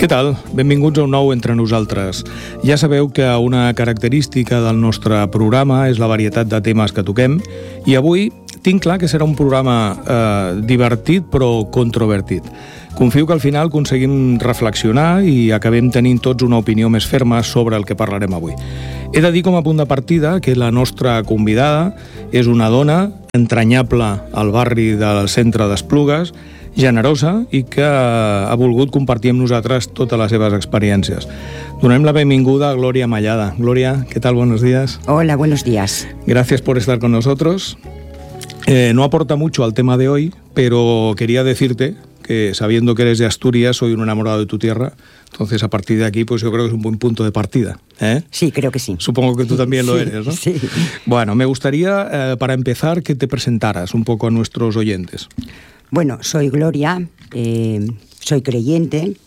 Què tal? Benvinguts a un nou Entre Nosaltres. Ja sabeu que una característica del nostre programa és la varietat de temes que toquem i avui tinc clar que serà un programa divertit però controvertit. Confio que al final aconseguim reflexionar i acabem tenint tots una opinió més ferma sobre el que parlarem avui. He de dir com a punt de partida que la nostra convidada és una dona entranyable al barri del centre d'Esplugues, generosa i que ha volgut compartir amb nosaltres totes les seves experiències. Donem la benvinguda a Gloria Mallada. Gloria, ¿qué tal? Buenos días. Hola, buenos días. Gracias por estar con nosotros. No aporta mucho al tema de hoy, pero quería decirte que sabiendo que eres de Asturias, soy un enamorado de tu tierra, entonces a partir de aquí pues yo creo que es un buen punto de partida. Sí, creo que sí. Supongo que tú también lo eres, ¿no? Sí. Bueno, me gustaría, para empezar, que te presentaras un poco a nuestros oyentes. Bueno, soy Gloria, soy creyente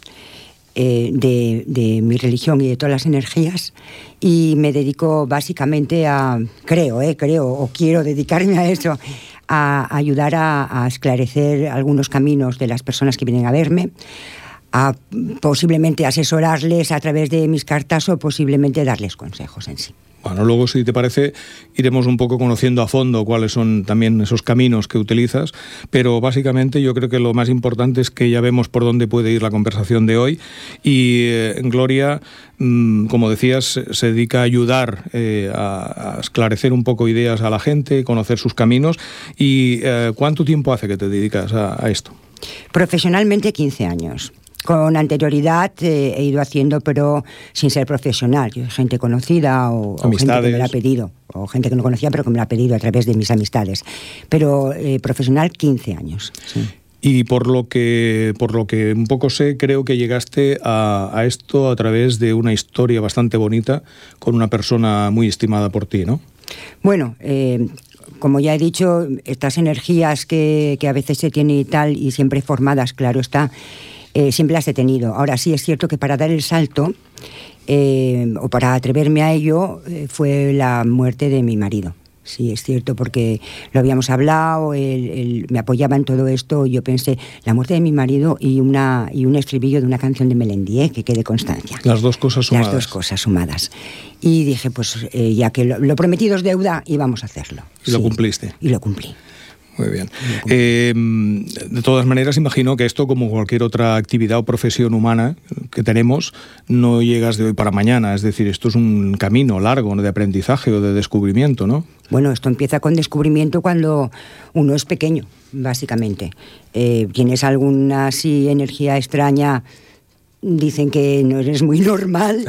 de mi religión y de todas las energías y me dedico básicamente a, creo o quiero dedicarme a eso, a ayudar a esclarecer algunos caminos de las personas que vienen a verme, a posiblemente asesorarles a través de mis cartas o posiblemente darles consejos en sí. Bueno, luego, si te parece, iremos un poco conociendo a fondo cuáles son también esos caminos que utilizas, pero básicamente yo creo que lo más importante es que ya vemos por dónde puede ir la conversación de hoy y Gloria, como decías, se dedica a ayudar a esclarecer un poco ideas a la gente, conocer sus caminos. ¿Y cuánto tiempo hace que te dedicas a esto? Profesionalmente 15 años. Con anterioridad he ido haciendo, pero sin ser profesional. Gente conocida o gente que me lo ha pedido, o gente que no conocía, pero que me lo ha pedido a través de mis amistades. Pero profesional 15 años. Sí. Y por lo que un poco sé, creo que llegaste a esto a través de una historia bastante bonita con una persona muy estimada por ti, ¿no? Bueno, como ya he dicho, estas energías que a veces se tienen y tal, y siempre formadas, claro está, siempre las he tenido. Ahora sí es cierto que para dar el salto o para atreverme a ello fue la muerte de mi marido. Sí, es cierto, porque lo habíamos hablado, él me apoyaba en todo esto, y yo pensé, la muerte de mi marido y un estribillo de una canción de Melendi, que quede constancia. Las dos cosas sumadas. Las dos cosas sumadas. Y dije, pues ya que lo prometido es deuda, íbamos a hacerlo. ¿Y lo cumpliste? Y lo cumplí. Muy bien. De todas maneras, imagino que esto, como cualquier otra actividad o profesión humana que tenemos, no llegas de hoy para mañana. Es decir, esto es un camino largo de aprendizaje o de descubrimiento, ¿no? Bueno, esto empieza con descubrimiento cuando uno es pequeño, básicamente. Tienes alguna así energía extraña, dicen que no eres muy normal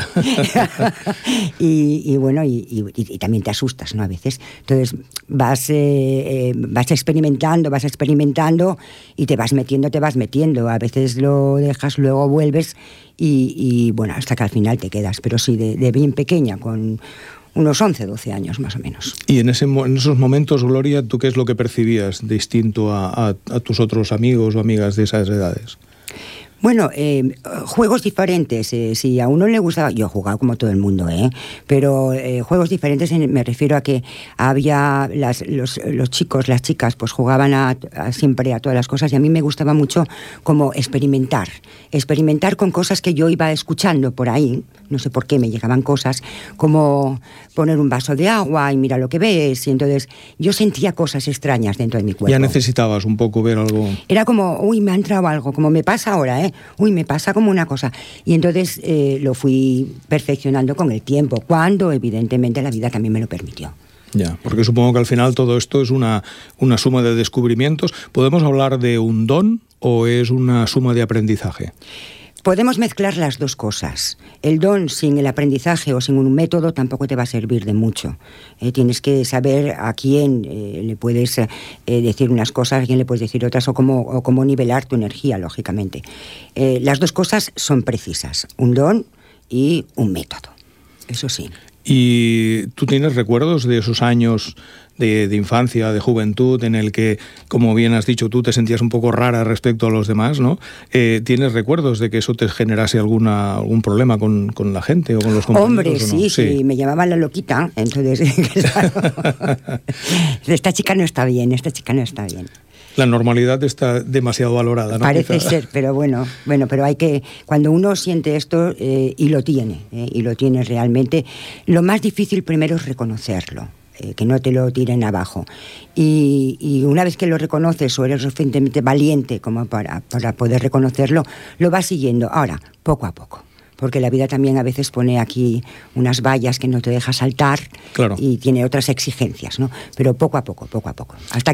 y bueno, y también te asustas, ¿no? A veces. Entonces vas experimentando y te vas metiendo. A veces lo dejas, luego vuelves y bueno, hasta que al final te quedas. Pero sí, de bien pequeña, con unos 11, 12 años más o menos. Y en esos momentos, Gloria, ¿tú qué es lo que percibías distinto a tus otros amigos o amigas de esas edades? Bueno, juegos diferentes. Si a uno le gustaba, yo jugaba como todo el mundo, pero juegos diferentes, me refiero a que había los chicos, las chicas, pues jugaban siempre a todas las cosas, y a mí me gustaba mucho como experimentar con cosas que yo iba escuchando por ahí. No sé por qué me llegaban cosas como poner un vaso de agua y mira lo que ves, y entonces yo sentía cosas extrañas dentro de mi cuerpo. Ya necesitabas un poco ver algo. Era como, uy, me ha entrado algo, como me pasa ahora, uy, me pasa como una cosa. Y entonces lo fui perfeccionando con el tiempo, cuando evidentemente la vida también me lo permitió. Ya, porque supongo que al final todo esto es una suma de descubrimientos. ¿Podemos hablar de un don o es una suma de aprendizaje? Podemos mezclar las dos cosas. El don sin el aprendizaje o sin un método tampoco te va a servir de mucho. Tienes que saber a quién le puedes decir unas cosas, a quién le puedes decir otras, o cómo nivelar tu energía, lógicamente. Las dos cosas son precisas, un don y un método, eso sí. ¿Y tú tienes recuerdos de esos años de infancia, de juventud, en el que, como bien has dicho tú, te sentías un poco rara respecto a los demás, ¿no? ¿Tienes recuerdos de que eso te generase algún problema con la gente o con los compañeros? Hombre, sí, no? Sí, me llamaban la loquita, entonces, claro, esta chica no está bien. La normalidad está demasiado valorada, ¿no? Parece ser, pero bueno, pero hay que, cuando uno siente esto y lo tiene realmente, lo más difícil primero es reconocerlo. Que no te lo tiren abajo. Y una vez que lo reconoces o eres suficientemente valiente como para poder reconocerlo, lo vas siguiendo. Ahora, poco a poco. Porque la vida también a veces pone aquí unas vallas que no te deja saltar, claro, y tiene otras exigencias, ¿no? Pero poco a poco. Hasta